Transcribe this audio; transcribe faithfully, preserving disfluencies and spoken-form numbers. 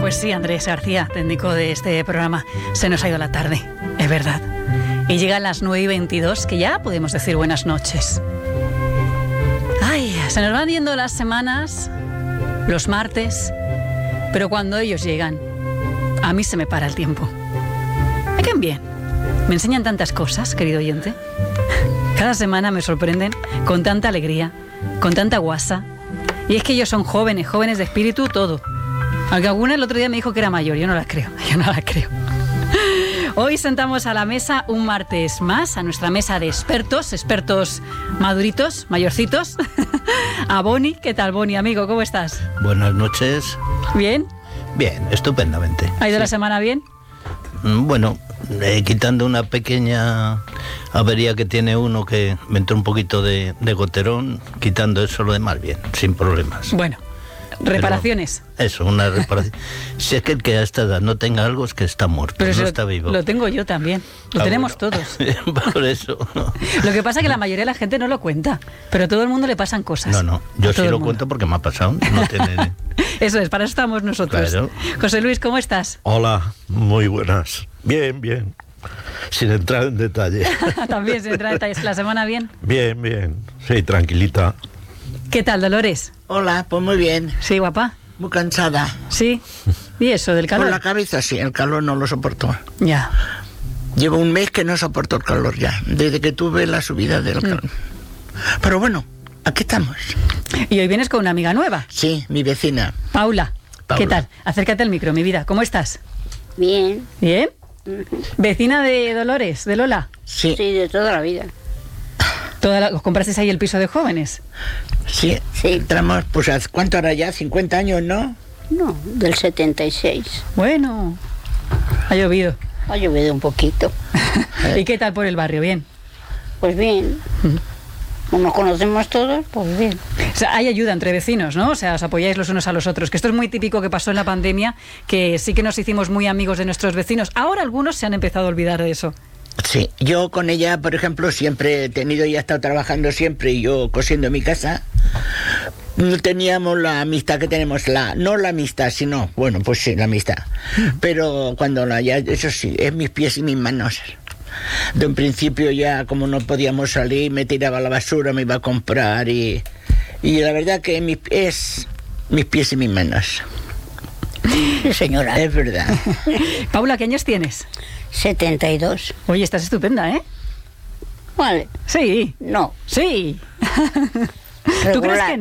Pues sí, Andrés García, técnico de este programa. Se nos ha ido la tarde, es verdad. Y llegan las nueve y veintidós, que ya podemos decir buenas noches. Ay, se nos van yendo las semanas, los martes, pero cuando ellos llegan, a mí se me para el tiempo. Me caen bien. Me enseñan tantas cosas, querido oyente. Cada semana me sorprenden con tanta alegría, con tanta guasa. Y es que ellos son jóvenes, jóvenes de espíritu, todo. Aunque alguna el otro día me dijo que era mayor, yo no la creo, yo no la creo. Hoy sentamos a la mesa un martes más, a nuestra mesa de expertos, expertos maduritos, mayorcitos. A Boni, ¿qué tal, Boni, amigo? ¿Cómo estás? Buenas noches. ¿Bien? Bien, estupendamente. ¿Ha ido sí. la semana bien? Bueno, eh, quitando una pequeña avería que tiene uno, que me entró un poquito de, de goterón, quitando eso, lo demás bien, sin problemas. Bueno, reparaciones. Pero eso, una reparación. Si es que el que a esta edad no tenga algo es que está muerto, Pero no lo, está vivo. Lo tengo yo también, lo ah, tenemos bueno. todos. Por eso. Lo que pasa es que la mayoría de la gente no lo cuenta, pero a todo el mundo le pasan cosas. No, no, yo sí lo mundo. cuento porque me ha pasado. No tiene... Eso es, para eso estamos nosotros. Claro. José Luis, ¿cómo estás? Hola, muy buenas. Bien, bien. Sin entrar en detalle. También se entra en detalles. ¿La semana bien? Bien, bien. Sí, tranquilita. ¿Qué tal, Dolores? Hola, pues muy bien. Sí, guapa. Muy cansada. Sí. ¿Y eso del calor? Por la cabeza, sí, el calor no lo soporto. Ya. Llevo un mes que no soporto el calor ya, desde que tuve la subida del calor. Mm. Pero bueno, aquí estamos. Y hoy vienes con una amiga nueva. Sí, mi vecina. Paula. Paula. ¿Qué tal? Acércate al micro, mi vida. ¿Cómo estás? Bien. ¿Bien? Uh-huh. ¿Vecina de Dolores, de Lola? Sí. Sí, de toda la vida. ¿Toda la, ¿Os comprasteis ahí el piso de jóvenes? Sí, sí. Entramos, pues, ¿cuánto hará ya? ¿cincuenta años, no? No, del setenta y seis. Bueno, ha llovido. Ha llovido un poquito. ¿Y qué tal por el barrio? ¿Bien? Pues bien. Uh-huh. Como nos conocemos todos, pues bien. O sea, hay ayuda entre vecinos, ¿no? O sea, os apoyáis los unos a los otros. Que esto es muy típico que pasó en la pandemia, que sí que nos hicimos muy amigos de nuestros vecinos. Ahora algunos se han empezado a olvidar de eso. Sí, yo con ella, por ejemplo, siempre he tenido, ella ha estado trabajando siempre y yo cosiendo en mi casa. No teníamos la amistad que tenemos, la no la amistad, sino, bueno, pues sí, la amistad. Pero cuando la ya, eso sí, es mis pies y mis manos. De un principio ya, como no podíamos salir, me tiraba a la basura, me iba a comprar y, y la verdad que mi, es mis pies y mis manos. Sí, señora. Es verdad. Paula, ¿qué años tienes? setenta y dos. Oye, estás estupenda, ¿eh? Vale. Sí. No. Sí. Regular. ¿Tú crees que